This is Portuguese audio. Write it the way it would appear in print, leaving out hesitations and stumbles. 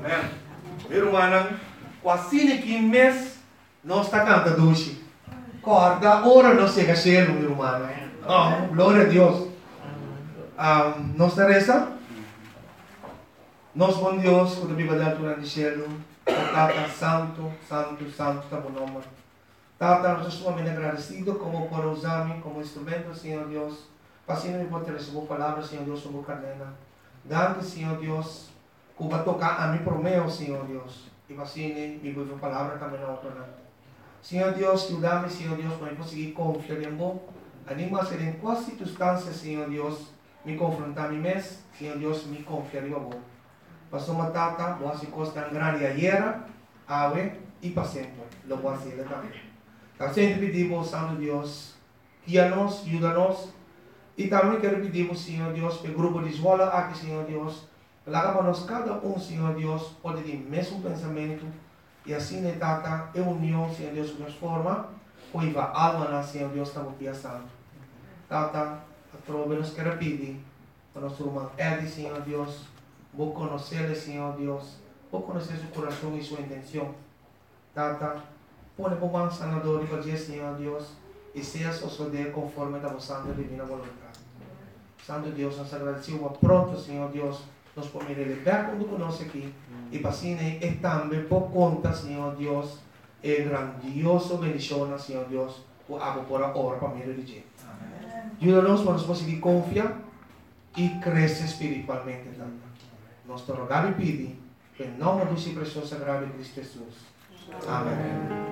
Amém. Meu irmão, quase que mês nós está cantando doce. Corda, ora não chega cielo, meu irmão. Oh, glória a Deus. Nós está reza. Nós, bom Deus, quando a Bíblia da altura do cielo, Tata, santo, santo, santo, está bom nome. Tata, nós estamos muito agradecidos como por usar-me como instrumento, Senhor Deus. Passando me pode receber a palavra, Senhor Deus, sobre a cadena. Dando, Senhor Deus, que vai tocar a mim por meu, Senhor Deus. E assim, me vou a palavra também na outra. Senhor Deus, ajuda-me, Senhor Deus, para eu conseguir confiar em você. Anima ser em quais circunstâncias, Senhor Deus, me confrontar a mim mesmo, Senhor Deus, me confiar em você. Passou uma tata, boa se costa grande ayer, ave e para sempre. Lo voy a hacer também. Então, sempre pedimos, Santo Deus, guia-nos, ajuda-nos. E também quero pedir, Senhor Deus, para o grupo de escola aqui, Senhor Deus, larga para nós cada Senhor Deus, pode ter o mesmo pensamento. E assim, tata, é união, Senhor Deus, que nos forma, pois a alma, Senhor Deus, está muito santo. Tata, a prova nos quer pedir, para nosso irmão Eddie, Senhor Deus, vou conhecer, Senhor Deus, vou conhecer seu coração e sua intenção. Tata, põe por mão sanador e fazer, Senhor Deus, e seja suceder conforme a vossa santa divina vontade. Santo Deus, nós agradecemos pronto, Senhor Deus, nos podemos levar quando conosco aqui. E para assim, é também por conta, Senhor Deus, é grandioso bendição, Senhor Deus, o abo por a hora para mim dirigir. Ajuda-nos para nós conseguir confiar e crescer espiritualmente. Nós te rogamos e pedimos, em nome do seu precioso sagrado Cristo Jesus. Amém.